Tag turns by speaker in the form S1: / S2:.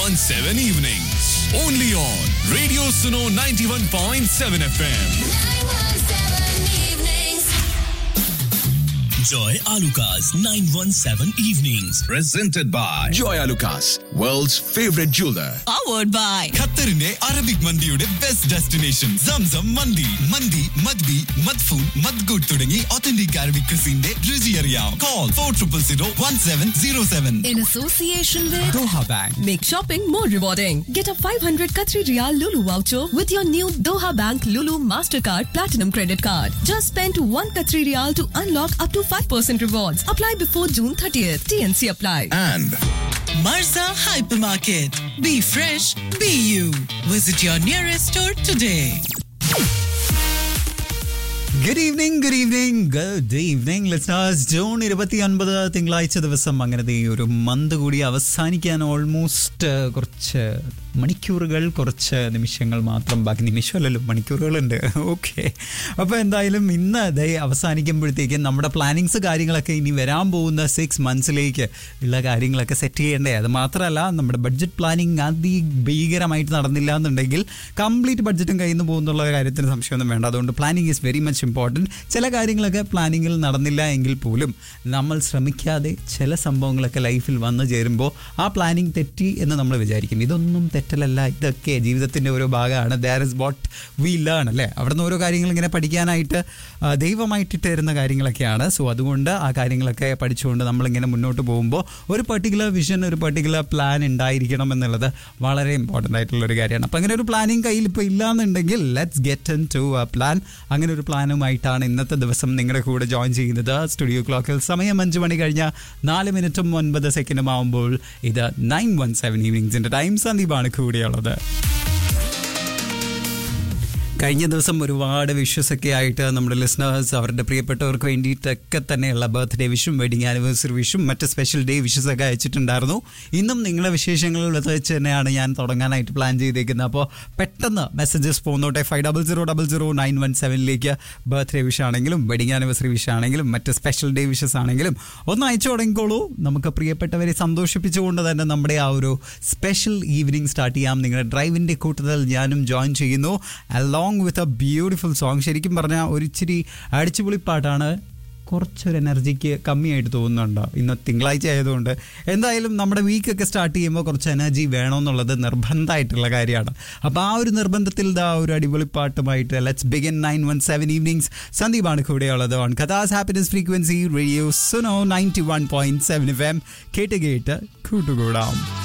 S1: 917 evenings. Only on Radio Suno 91.7 FM.
S2: Joy Alucas 917 Evenings.
S1: Presented by
S3: Joy Alucas, world's favorite jeweler.
S4: Powered by
S1: ഖത്തറിന്റെ Arabic മന്തിയുടെ best destination Zamzam മന്തി. മന്തി മദ്ബി മദ്ഫൂൻ മദ്ഗൂട്ട് തുടങ്ങി authentic Arabic ക്രിസിന്റെ രുചി അറിയാം. Call 40001707.
S4: in association with
S1: Doha Bank.
S4: Make shopping more rewarding. Get a 500 Qatari Riyal Lulu voucher with your new Doha Bank Lulu Mastercard Platinum Credit Card. Just spend 1 Qatari Riyal to unlock up to 5% rewards. Apply before June 30th. TNC apply.
S3: And
S5: Marza Hypermarket. Be fresh, be you. Visit your nearest store today.
S6: Good evening listeners. June 29 തിങ്കളാഴ്ച ദിവസം അങ്ങനത്തെ ഈ ഒരു month കൂടി അവസാനിക്കാൻ almost കുറച്ച് മണിക്കൂറുകൾ, കുറച്ച് നിമിഷങ്ങൾ മാത്രം ബാക്കി. നിമിഷമല്ലല്ലോ, മണിക്കൂറുകളുണ്ട്. ഓക്കെ, അപ്പോൾ എന്തായാലും ഇന്ന് അതേ അവസാനിക്കുമ്പോഴത്തേക്കും നമ്മുടെ പ്ലാനിങ്സ് കാര്യങ്ങളൊക്കെ ഇനി വരാൻ പോകുന്ന 6 മന്ത്സിലേക്ക് ഉള്ള കാര്യങ്ങളൊക്കെ സെറ്റ് ചെയ്യേണ്ടേ. അത് മാത്രമല്ല, നമ്മുടെ ബഡ്ജറ്റ് പ്ലാനിങ് അതിഭീകരമായിട്ട് നടന്നില്ല എന്നുണ്ടെങ്കിൽ കംപ്ലീറ്റ് ബഡ്ജറ്റും കയ്യിൽ നിന്ന് പോകുന്നുള്ള കാര്യത്തിന് സംശയമൊന്നും വേണ്ട. അതുകൊണ്ട് planning is very much important. ചില കാര്യങ്ങളൊക്കെ പ്ലാനിങ്ങിൽ നടന്നില്ല എങ്കിൽ പോലും നമ്മൾ ശ്രമിക്കാതെ ചില സംഭവങ്ങളൊക്കെ ലൈഫിൽ വന്നു ചേരുമ്പോൾ ആ പ്ലാനിങ് തെറ്റി എന്ന് നമ്മൾ വിചാരിക്കും. ഇതൊന്നും തെറ്റലല്ല, ഇതൊക്കെ ജീവിതത്തിൻ്റെ ഓരോ ഭാഗമാണ്. That is what we learn അല്ലേ. അവിടെ നിന്ന് ഓരോ കാര്യങ്ങൾ ഇങ്ങനെ പഠിക്കാനായിട്ട് ദൈവമായിട്ടിട്ട് തരുന്ന കാര്യങ്ങളൊക്കെയാണ്. സോ അതുകൊണ്ട് ആ കാര്യങ്ങളൊക്കെ പഠിച്ചുകൊണ്ട് നമ്മളിങ്ങനെ മുന്നോട്ട് പോകുമ്പോൾ ഒരു പെർട്ടിക്കുലർ വിഷൻ, ഒരു പെർട്ടിക്കുലർ പ്ലാൻ ഉണ്ടായിരിക്കണം എന്നുള്ളത് വളരെ ഇമ്പോർട്ടൻ്റ് ആയിട്ടുള്ളൊരു കാര്യമാണ്. അപ്പോൾ അങ്ങനെ ഒരു പ്ലാനിങ് കയ്യിൽ ഇപ്പോൾ ഇല്ലയെന്നുണ്ടെങ്കിൽ let's get in to A plan. അങ്ങനെ ഒരു പ്ലാനുമായിട്ടാണ് ഇന്നത്തെ ദിവസം നിങ്ങളുടെ കൂടെ ജോയിൻ ചെയ്യുന്നത്. സ്റ്റുഡിയോ ക്ലോക്കിൽ സമയം 5 മണി കഴിഞ്ഞ 4 മിനിറ്റും 9 സെക്കൻഡും ആകുമ്പോൾ ഇത് 917 ഈവനിങ്സിൻ്റെ ടൈം. സന്ദീപാണ് കൂടിയുള്ളത്. കഴിഞ്ഞ ദിവസം ഒരുപാട് വിഷസൊക്കെ ആയിട്ട് നമ്മുടെ ലിസണേഴ്സ് അവരുടെ പ്രിയപ്പെട്ടവർക്ക് വേണ്ടിയിട്ടൊക്കെ തന്നെയുള്ള ബർത്ത്ഡേ വിഷും വെഡിങ് ആനിവേഴ്സറി വിഷും മറ്റ് സ്പെഷ്യൽ ഡേ വിഷസൊക്കെ അയച്ചിട്ടുണ്ടായിരുന്നു. ഇന്നും നിങ്ങളുടെ വിശേഷങ്ങളിൽ വെച്ച് തന്നെയാണ് ഞാൻ തുടങ്ങാനായിട്ട് പ്ലാൻ ചെയ്തേക്കുന്നത്. അപ്പോൾ പെട്ടെന്ന് മെസ്സേജസ് പോന്നോട്ടെ. 50000917 ബർത്ത്ഡേ വിഷ് ആണെങ്കിലും വെഡിങ് ആനിവേഴ്സറി വിഷ് ആണെങ്കിലും മറ്റ് സ്പെഷ്യൽ ഡേ വിഷസ് ആണെങ്കിലും ഒന്ന് അയച്ചു തുടങ്ങിക്കോളൂ. നമുക്ക് പ്രിയപ്പെട്ടവരെ സന്തോഷിപ്പിച്ചുകൊണ്ട് തന്നെ നമ്മുടെ ആ ഒരു സ്പെഷ്യൽ ഈവനിങ് സ്റ്റാർട്ട് ചെയ്യാം. നിങ്ങളുടെ ഡ്രൈവിൻ്റെ കൂട്ടത്തിൽ ഞാനും ജോയിൻ ചെയ്യുന്നു along with a beautiful song. ശരിക്കും പറഞ്ഞാൽ ഒരു ഇച്ചിരി അടിച്ചുപൊളി പാട്ടാണ്. കുറച്ചൊരു എനർജിക്ക് കമ്മിയായിട്ട് തോന്നുന്നുണ്ടോ ഇന്ന് തിങ്കളാഴ്ച ആയതുകൊണ്ട്? എന്തായാലും നമ്മുടെ വീക്കൊക്കെ സ്റ്റാർട്ട് ചെയ്യുമ്പോൾ കുറച്ച് എനർജി വേണമെന്നുള്ളത് നിർബന്ധമായിട്ടുള്ള കാര്യമാണ്. അപ്പോൾ ആ ഒരു നിർബന്ധത്തിൽ ഒരു അടിപൊളി പാട്ടുമായിട്ട് ലെറ്റ്സ് ബിഗിൻ 917 ഈവനിങ്സ്. സന്ദീപാണ് കൂടെയുള്ളത് on കഥാസ് happiness frequency radio Suno 91.7 FM. കേട്ട് കൂട്ടുകൂടാം.